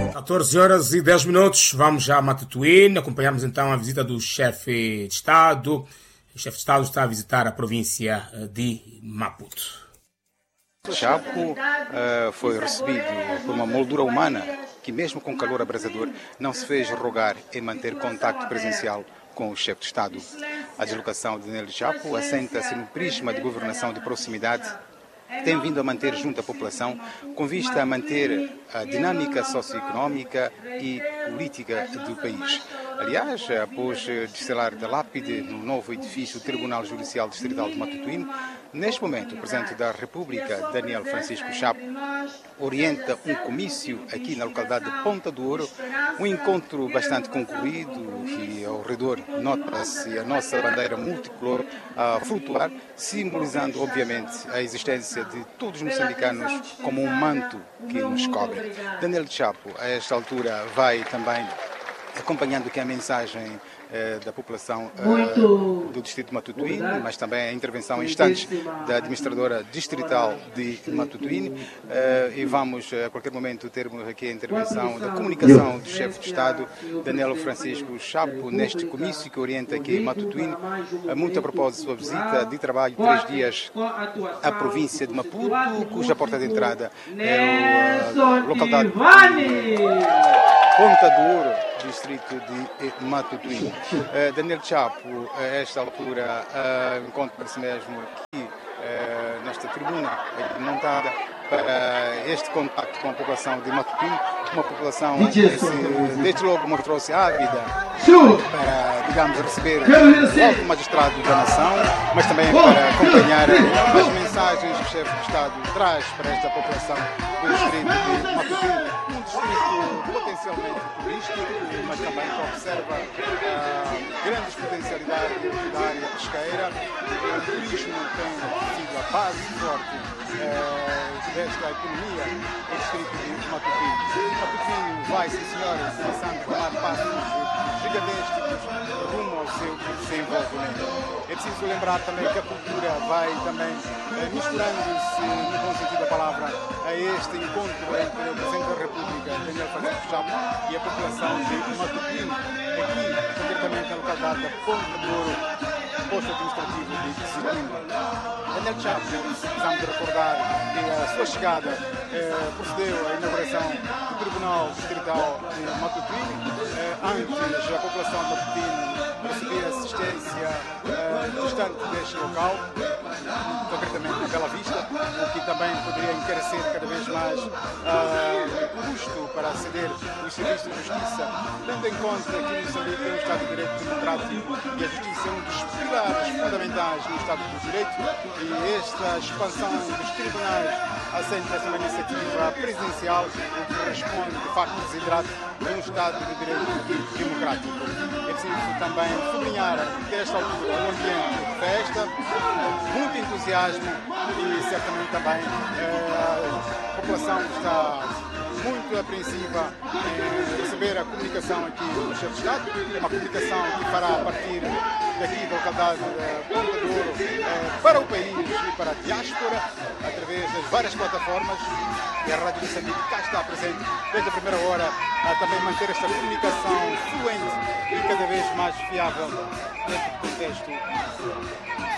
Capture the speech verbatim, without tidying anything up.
catorze horas e dez minutos, vamos já a Matutuíne, acompanhamos então a visita do chefe de Estado. O chefe de Estado está a visitar a província de Maputo. Chapo uh, foi recebido por uma moldura humana que, mesmo com calor abrasador, não se fez rogar em manter contacto presencial com o chefe de Estado. A deslocação de Daniel Chapo assenta-se no prisma de governação de proximidade, tem vindo a manter junto à população com vista a manter a dinâmica socioeconómica e política do país. Aliás, após destelar da lápide no novo edifício do Tribunal Judicial Distrital de Matutuíne, neste momento o Presidente da República, Daniel Francisco Chapo, orienta um comício aqui na localidade de Ponta do Ouro, um encontro bastante concorrido e ao redor nota-se a nossa bandeira multicolor a flutuar, simbolizando obviamente a existência de todos os moçambicanos como um manto que nos cobre. Daniel Chapo, a esta altura, vai também acompanhando aqui a mensagem eh, da população eh, do distrito de Matutuíne, mas também a intervenção em instantes da administradora distrital de Matutuíne, eh, e vamos a qualquer momento termos aqui a intervenção da comunicação do chefe de Estado, Daniel Francisco Chapo, neste comício que orienta aqui em Matutuíne, muito a propósito da sua visita de trabalho de três dias à província de Maputo, cuja porta de entrada é a localidade Ponta do Ouro, distrito de Matutuíne. Uh, Daniel Chapo, a esta altura, uh, encontra-se mesmo aqui, uh, nesta tribuna montada para este contacto com a população de Matutuíne, uma população que se, desde logo mostrou-se ávida para, digamos, receber o alto magistrado da nação, mas também para acompanhar as mensagens que o chefe de Estado traz para esta população do distrito de Matutuíne, um distrito potencialmente turístico, mas também que observa uh, grandes potencialidades da área pesqueira. O turismo tem sido a base forte uh, desta economia do distrito de Matutuíne. Matutuíne vai, sim senhores, começando a tomar passos gigantescos rumo ao seu desenvolvimento. É preciso lembrar também que a cultura vai também uh, misturando-se, no bom sentido da palavra, a este encontro entre o Presidente da República, Daniel Francisco Chapo, e a população de Matutuíne, aqui, concretamente na localidade da Ponta do Ouro, posto administrativo de Sicília. Daniel Chapo, precisamos de recordar que a sua chegada eh, procedeu à inauguração do Tribunal Distrital de Matutuíne. Eh, antes, a população de Matutuíne recebia assistência eh, distante deste local, concretamente na Bela Vista, o que também poderia encarecer cada vez mais uh, o custo para aceder aos serviços de justiça, tendo em conta que Moçambique tem um Estado de Direito democrático e a justiça é um dos pilares fundamentais no Estado de Direito, e esta expansão dos tribunais assenta-se uma iniciativa presidencial, o que corresponde, de facto, desidrato de um Estado de Direito democrático. É preciso também sublinhar, desta altura, um ambiente de festa, muito entusiasmo e certamente também eh, a população está muito apreensiva em receber a comunicação aqui do chefe de Estado, uma comunicação que fará a partir daqui da localidade de Ponta do Ouro eh, para o país e para a diáspora, através das várias plataformas, e a Rádio Moçambique cá está presente desde a primeira hora a também manter esta comunicação fluente e cada vez mais fiável dentro do contexto